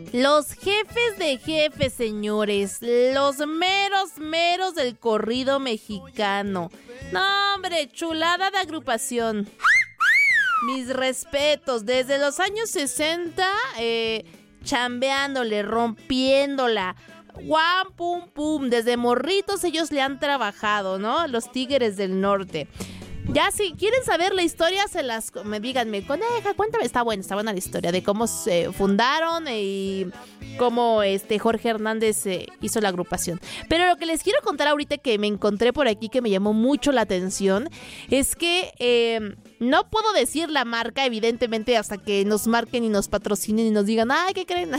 Los jefes de jefes, señores. Los meros del corrido mexicano. No, hombre, chulada de agrupación. Mis respetos. Desde los años 60, chambeándole, rompiéndola. Guam, pum, pum. Desde morritos ellos le han trabajado, ¿no? Los Tigres del Norte. Ya si quieren saber la historia, díganme, coneja, cuéntame, está buena la historia de cómo se fundaron y cómo Jorge Hernández hizo la agrupación. Pero lo que les quiero contar ahorita que me encontré por aquí, que me llamó mucho la atención, es que no puedo decir la marca, evidentemente, hasta que nos marquen y nos patrocinen y nos digan, ay, ¿qué creen?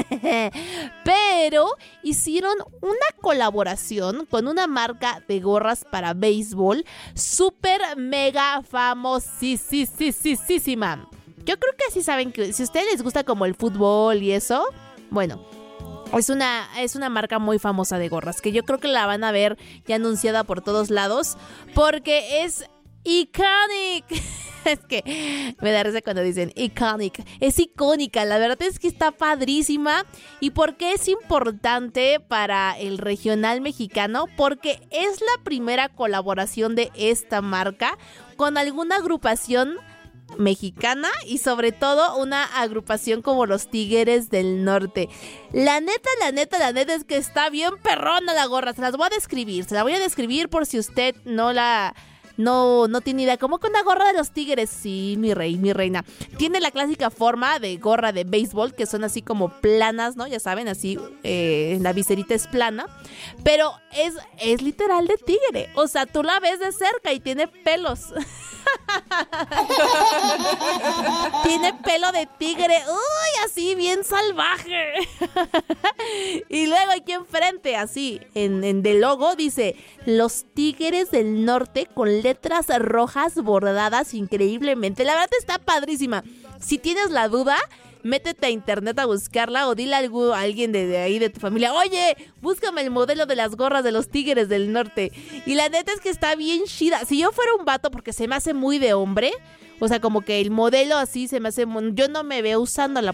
Pero hicieron una colaboración con una marca de gorras para béisbol súper mega famosísima. Yo creo que sí saben que si a ustedes les gusta como el fútbol y eso, bueno, es una marca muy famosa de gorras que yo creo que la van a ver ya anunciada por todos lados porque es iconic. Es que me da risa cuando dicen iconic. Es icónica, la verdad es que está padrísima. ¿Y por qué es importante para el regional mexicano? Porque es la primera colaboración de esta marca con alguna agrupación mexicana y sobre todo una agrupación como los Tigres del Norte. La neta es que está bien perrona la gorra. Se la voy a describir por si usted no tiene idea. ¿Cómo que una gorra de los Tigres? Sí, mi reina. Tiene la clásica forma de gorra de béisbol, que son así como planas, ¿no? Ya saben, así la viserita es plana. Pero es literal de tigre. O sea, tú la ves de cerca y tiene pelos. Tiene pelo de tigre. Uy, así bien salvaje. Y luego aquí enfrente, así, en del logo, dice Los Tigres del Norte con letras rojas bordadas increíblemente. La verdad está padrísima. Si tienes la duda, métete a internet a buscarla o dile a alguien de ahí de tu familia, oye, búscame el modelo de las gorras de los Tigres del Norte. Y la neta es que está bien chida. Si yo fuera un vato, porque se me hace muy de hombre, o sea, como que el modelo así se me hace... Yo no me veo usándola